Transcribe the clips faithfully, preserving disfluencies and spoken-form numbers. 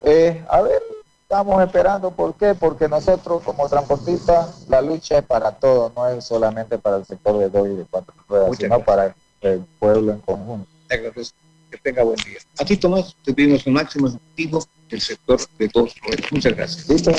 Eh, a ver, estamos esperando, ¿por qué? Porque nosotros como transportistas, la lucha es para todos, no es solamente para el sector de dos y de cuatro ruedas, Muchas sino gracias. para el pueblo en conjunto. Te agradezco. Que tenga buen día. A ti, Tomás, te pedimos un máximo objetivo del sector de dos ruedas. Muchas gracias. ¿Listo?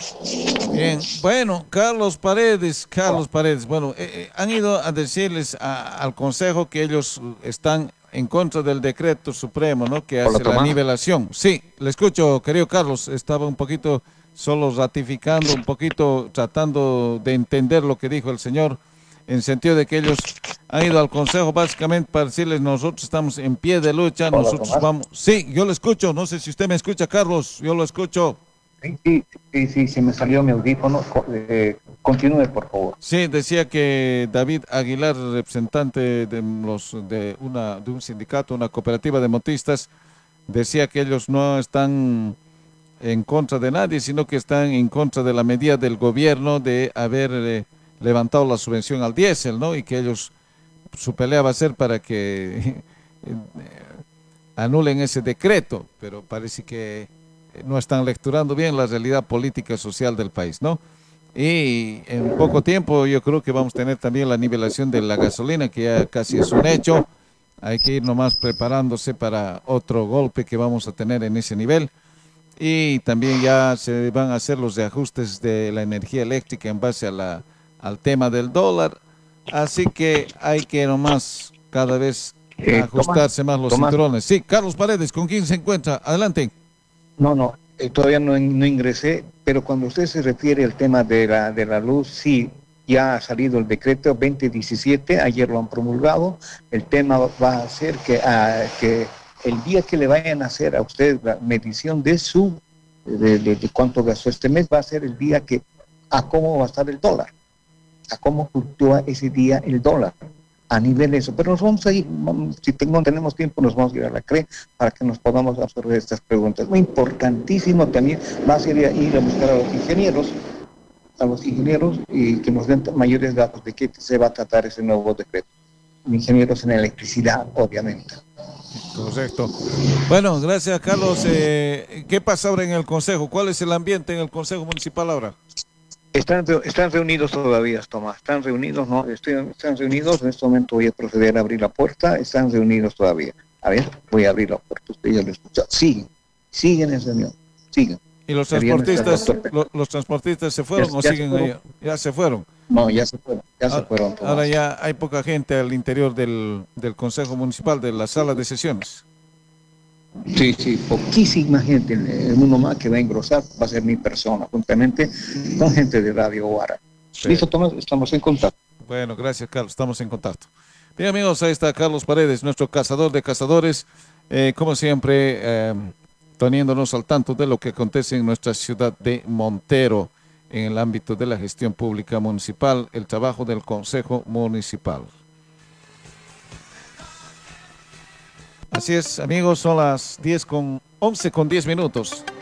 Bien, bueno, Carlos Paredes, Carlos Paredes, bueno, eh, eh, han ido a decirles a- al Consejo que ellos están en contra del decreto supremo, ¿no? Que Hola, hace la Tomás. nivelación. Sí, le escucho, querido Carlos, estaba un poquito solo ratificando, un poquito tratando de entender lo que dijo el señor, en sentido de que ellos han ido al Consejo básicamente para decirles nosotros estamos en pie de lucha, Hola, nosotros Tomás. vamos. Sí, yo lo escucho, no sé si usted me escucha, Carlos, yo lo escucho. Sí, sí, sí, sí, se me salió mi audífono. Co- eh, continúe, por favor. Sí, decía que David Aguilar, representante de los de una de un sindicato, una cooperativa de motistas, decía que ellos no están en contra de nadie, sino que están en contra de la medida del gobierno de haber eh, levantado la subvención al diésel, ¿no? Y que ellos su pelea va a ser para que eh, anulen ese decreto, pero parece que no están lecturando bien la realidad política y social del país, ¿no? Y en poco tiempo yo creo que vamos a tener también la nivelación de la gasolina, que ya casi es un hecho. Hay que ir nomás preparándose para otro golpe que vamos a tener en ese nivel. Y también ya se van a hacer los reajustes de la energía eléctrica en base a la, al tema del dólar. Así que hay que nomás cada vez Eh, Tomás, ajustarse más los Tomás, cinturones. Sí, Carlos Paredes, ¿con quién se encuentra? Adelante. no, no, eh, todavía no, no ingresé, pero cuando usted se refiere al tema de la, de la luz, sí, ya ha salido el decreto veinte diecisiete, ayer lo han promulgado. El tema va a ser que, ah, que el día que le vayan a hacer a usted la medición de su, de, de- de cuánto gastó este mes, va a ser el día que, a cómo va a estar el dólar, a cómo fluctúa ese día el dólar a nivel de eso. Pero nos vamos a ir, vamos, si tengo, tenemos tiempo, nos vamos a ir a la C R E para que nos podamos hacer estas preguntas. Muy importantísimo también va a ser ir a buscar a los ingenieros, a los ingenieros y que nos den mayores datos de qué se va a tratar ese nuevo decreto. Ingenieros en electricidad, obviamente. Correcto. Bueno, gracias, Carlos. Eh, ¿qué pasa ahora en el Consejo? ¿Cuál es el ambiente en el Consejo Municipal ahora? Están, están reunidos todavía, Tomás, están reunidos, ¿no? Estoy, están reunidos, en este momento voy a proceder a abrir la puerta, están reunidos todavía. A ver, voy a abrir la puerta, usted ya lo escucha. Siguen, siguen en reunión, siguen. ¿Y los Sería nuestra transportistas, doctor- lo- los transportistas se Ya, fueron o ya se siguen fueron. ahí? Ya se fueron. No, ya se fueron, ya se Ahora, fueron, ahora Tomás. ya hay poca gente al interior del, del Consejo Municipal, de la sala de sesiones. Sí, sí, poquísima gente, eh, uno más que va a engrosar va a ser mi persona, juntamente con gente de Radio Guara. Sí. Listo, Tomás, estamos en contacto. Bueno, gracias, Carlos. Estamos en contacto. Bien, amigos, ahí está Carlos Paredes, nuestro cazador de cazadores, eh, como siempre, eh, poniéndonos al tanto de lo que acontece en nuestra ciudad de Montero, en el ámbito de la gestión pública municipal, el trabajo del Consejo Municipal. Así es, amigos, son las diez con once con diez minutos.